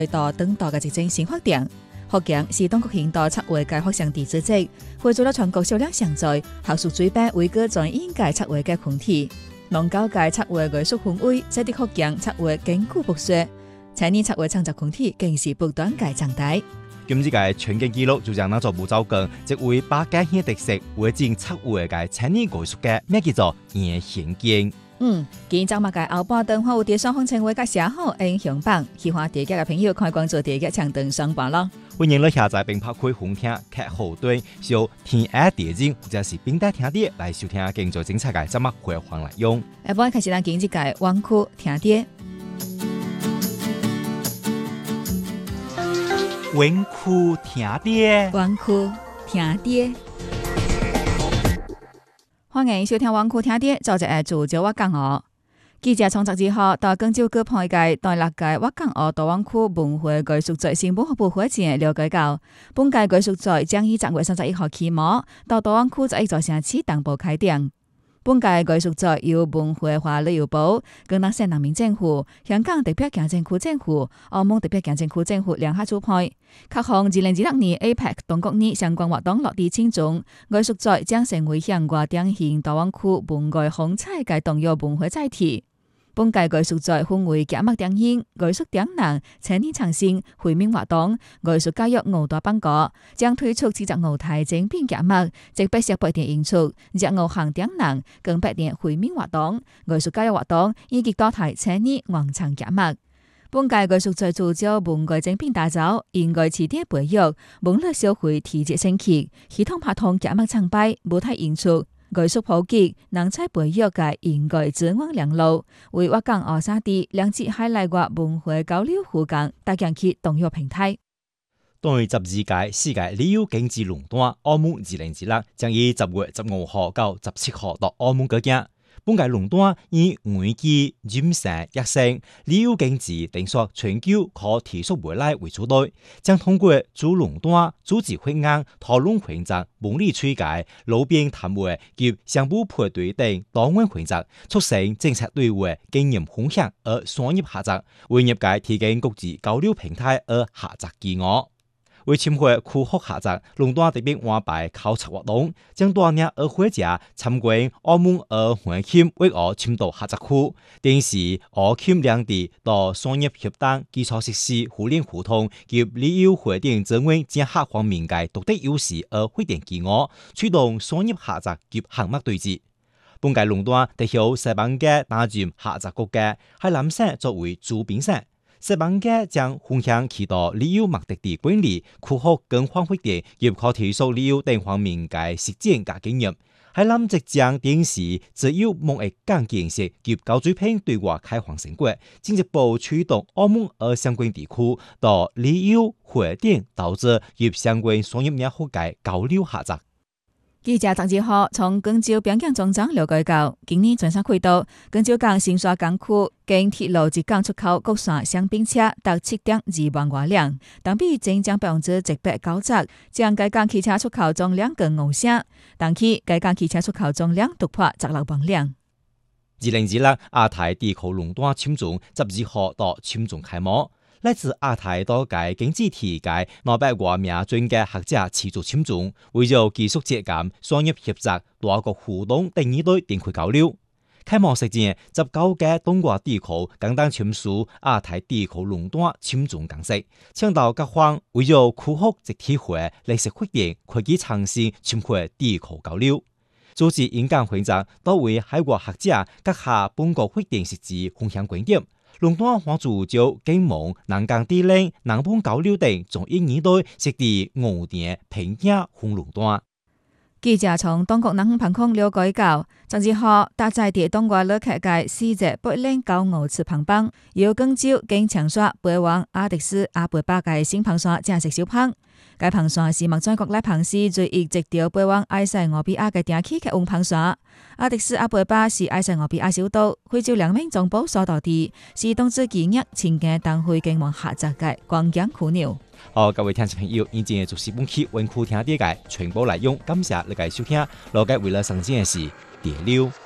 到等待嘅一種新發展。福建是當國現代策劃嘅發祥地之一，匯聚了全國數量上載、學術水平為各專業界策劃嘅群體。農教界策劃藝術氛圍，使得福建策劃堅固不衰。青年策劃創作群體更是不斷嘅長大。 今次嘅全景記錄就將那座步驟更，即為把簡顯特色為進策劃嘅青年藝術嘅咩叫做言行徑。 今朝物嘅後半段會有啲雙方稱為嘅寫好英雄榜，喜歡電影嘅朋友可以關注電影長登上榜咯。 歡迎你下載並拍開紅聽劇後端，小天愛電影或者是冰帶聽啲來收聽更多精彩嘅節目回放來用。 一般開始咱今日嘅灣區聽啲。 灣區聽啲， 灣區聽啲。歡迎收聽灣區聽啲，做一個主角我講哦。記者從12號到廣州各派界第6屆我講哦大灣區文化藝術節新聞發布會前了解到，本屆藝術節將於10月31號開幕，到大灣區11座城市同步開展。本屆藝術節由文化和旅遊部、廣東省人民政府、香港特別行政區政府、澳門特別行政區政府聯合主辦，各項2026年 APEC 東國年相關活動落地慶祝。藝術節將成為向外展現大灣區文藝風采嘅重要文化載體。本屆藝術節分為節目展演、藝術展覽、青年創新、會面活動、藝術教育5大板塊，將推出40個舞台精品節目，即80點演出、15項展覽、更8點會面活動、藝術教育活動以及多台青年廣場節目。本屆藝術節聚焦文藝精品打造、現代詞典培育、網絡消費提質升級、系統拍通節目參拜、舞台演出、藝術普及、人才培育嘅現代資源兩路，為我講二三地兩節海內外文化交流互動搭建起重要平台。 對12屆世界旅遊經濟論壇澳門2026將於10月15號到17號到澳門舉行。本屆論壇以園藝、飲食、養生、旅遊經濟等所全球可提速未來為主題，將通過主論壇、組織會議、討論會議、模擬推介、路邊談話及相互配對等多元會議，促成政策對話、經驗分享而商業合作，為業界提供國際交流平台而合作機會。為深化區學合作，論壇特別安排考察活動，將大量學會者參觀澳門和橫琴粵澳深度合作區，定時澳黔兩地到商業協同、基礎設施互聯互通及旅遊發展資源結合方面嘅獨特優勢而發展機會，驅動商業合作及項目對接。本屆論壇得由西班牙擔任合作國家，海南省作為主辦省。西班牙將分享其他旅遊目的地管理、區學更換發展及可提速旅遊等方面嘅實踐及經驗。海南即將定時自由貿易港建設及高水平對外開放成果，進一步驅動澳門和相關地區到旅遊、發展、投資及相關商業領域嘅交流合作。 記者12號從廣州邊境總站了解到，今年全省軌道廣州港新沙港區經鐵路直港出口國產商品車達7.2萬外輛，同比增長190%，將該港汽車出口總量更5成，當期該港汽車出口總量突破16萬輛。 2026亞太地區論壇簽總12號到簽總開幕。來自亞太多個經濟體嘅200多名專家學者持續簽總，為咗技術接鑒、商業合作、多國互動等2類展開交流。開幕式前，19個東亞地區更當簽署亞太地區論壇簽總共識，倡導各方為咗區學集體化、歷史發展、科技創新，深化地區交流。組織演講會場多位海外學者閣下本國發展實際分享觀點。論壇還聚焦經貿、南港地領、南本交流等中英2類實地5點評價分論壇。 記者從當局南方航空了解到，12號搭載地東莞旅客嘅4隻809號次航班，由廣州經長沙飛往阿迪斯阿貝巴嘅新航線正式首航。該航線是目前國內航司最易直條飛往埃塞俄比亞嘅定期客運航線。阿迪斯阿貝巴是埃塞俄比亞首都，非洲兩名總部所在地，是當地企業前景當會經貿合作嘅關鍵樞紐。 好，各位聽眾朋友，以前就是本期灣區聽啲嘅全部內容，感謝你嘅收聽。羅介為了上線嘅是電流。